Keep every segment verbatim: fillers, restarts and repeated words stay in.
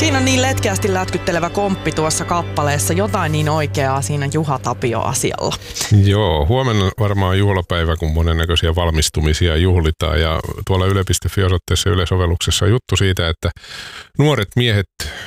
Siinä on niin letkeästi lätkyttelevä komppi tuossa kappaleessa, jotain niin oikeaa siinä Juha Tapio-asialla. Joo, huomenna varmaan juhlapäivä, kun monennäköisiä valmistumisia juhlitaan ja tuolla yle piste fi-osoitteessa yleisovelluksessa on juttu siitä, että nuoret miehet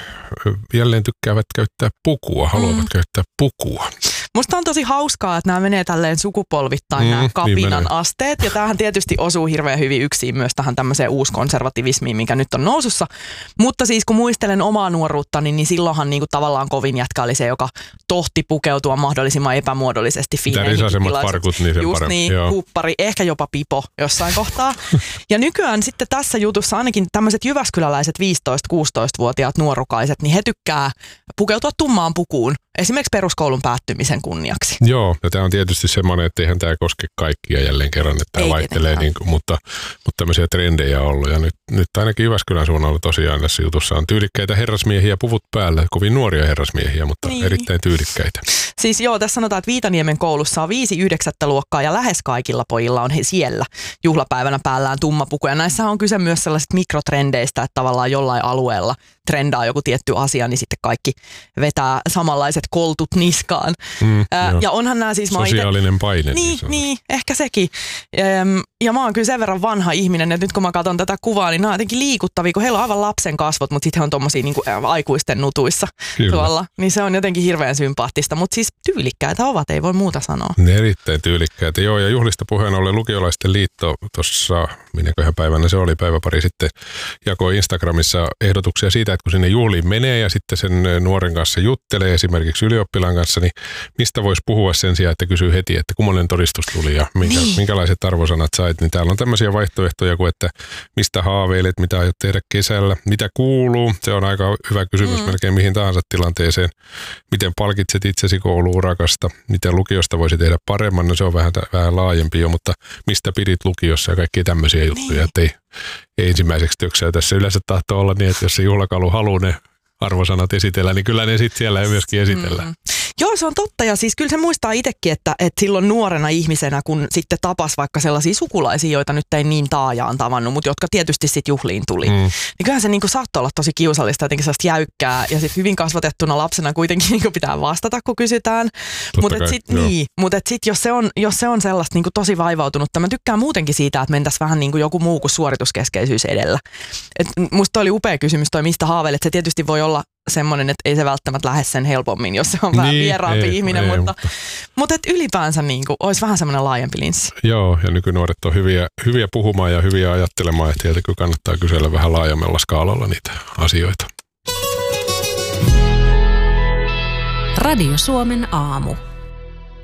jälleen tykkäävät käyttää pukua, haluavat mm. käyttää pukua. Musta on tosi hauskaa, että nämä menee tälleen sukupolvittain mm, nämä kapinan niin asteet. Ja tämähän tietysti osuu hirveän hyvin yksin myös tähän tämmöiseen uuskonservativismiin, mikä nyt on nousussa. Mutta siis kun muistelen omaa nuoruuttani, niin silloinhan niinku tavallaan kovin jätkä oli se, joka tohti pukeutua mahdollisimman epämuodollisesti fiineihin farkut, niin sen just parempi. niin, Joo. huppari, ehkä jopa pipo jossain kohtaa. Ja nykyään sitten tässä jutussa ainakin tämmöiset jyväskyläläiset viisitoista-kuusitoistavuotiaat nuorukaiset, niin he tykkää pukeutua tummaan pukuun. Esimerkiksi peruskoulun päättymisen kunniaksi. Joo, ja tämä on tietysti semmoinen, että eihän tämä koske kaikkia jälleen kerran, että tämä vaihtelee, niin kuin, mutta, mutta tämmöisiä trendejä on ollut. Ja nyt, nyt ainakin Jyväskylän suunnalla tosiaan tässä jutussa on tyylikkäitä herrasmiehiä puvut päällä, kovin nuoria herrasmiehiä, mutta niin erittäin tyylikkäitä. Siis joo, tässä sanotaan, että Viitaniemen koulussa on viisi yhdeksättä luokkaa ja lähes kaikilla pojilla on he siellä juhlapäivänä päällään tumma puku. Ja näissä on kyse myös sellaisista mikrotrendeistä, että tavallaan jollain alueella trendaa joku tietty asia, niin sitten kaikki vetää samanlaiset koltut niskaan. Mm, Ää, ja onhan nämä siis... Sosiaalinen ite... paine. Niin, niin, ehkä sekin. Ehm, ja mä oon kyllä sen verran vanha ihminen, että nyt kun mä katson tätä kuvaa, niin nämä on jotenkin liikuttavia, kun heillä on aivan lapsen kasvot, mutta sitten he on tommosia niin kuin aikuisten nutuissa kyllä tuolla. Niin se on jotenkin hirveän sympaattista, mutta siis tyylikkäitä ovat, ei voi muuta sanoa. Ne erittäin tyylikkäitä. Joo, ja juhlista puheen ollen Lukiolaisten liitto tuossa, minneköhän päivänä se oli, päivä pari sitten, jakoi Instagramissa ehdotuksia siitä, että kun sinne juhliin menee ja sitten sen nuoren kanssa juttelee, esimerkiksi ylioppilaan kanssa, niin mistä voisi puhua sen sijaan, että kysyy heti, että kummoinen todistus tuli ja minkä, niin. minkälaiset arvosanat sait. Niin täällä on tämmöisiä vaihtoehtoja kuin, että mistä haaveilet, mitä aiot tehdä kesällä, mitä kuuluu. Se on aika hyvä kysymys mm. melkein mihin tahansa tilanteeseen. Miten palkitset itsesi koulu-urakasta, miten lukiosta voisi tehdä paremman, no se on vähän, vähän laajempi jo, mutta mistä pidit lukiossa ja kaikkia tämmöisiä juttuja, niin. että ei, ei ensimmäiseksi töksää. Tässä yleensä tahtoo olla niin, että jos se juhlakalu haluaa ne arvosanat esitellä, niin kyllä ne sitten siellä myöskin esitellään. Mm. Joo, se on totta ja siis kyllä se muistaa itsekin, että, että silloin nuorena ihmisenä, kun sitten tapas vaikka sellaisia sukulaisia, joita nyt ei niin taajaan tavannut, mutta jotka tietysti sitten juhliin tuli. Mm. Niin kyllähän se niinku saattoi olla tosi kiusallista, jotenkin sellaista jäykkää ja sitten hyvin kasvatettuna lapsena kuitenkin niinku pitää vastata, kun kysytään. Mutta sitten niin, mut sit, jos, se on, jos se on sellaista niinku tosi vaivautunutta, mä tykkään muutenkin siitä, että mentäisiin vähän niin kuin joku muu kuin suorituskeskeisyys edellä. Et musta oli upea kysymys toi, mistä haaveilet. Se tietysti voi olla semmoinen, että ei se välttämättä lähde sen helpommin, jos se on vähän niin, vieraampi ei, ihminen, ei, mutta, mutta, mutta että ylipäänsä niin kuin, olisi vähän semmoinen laajempi linssi. Joo, ja nykynuoret on hyviä, hyviä puhumaan ja hyviä ajattelemaan, että heiltä kyllä kannattaa kysellä vähän laajemmalla skaalalla niitä asioita. Radio Suomen aamu.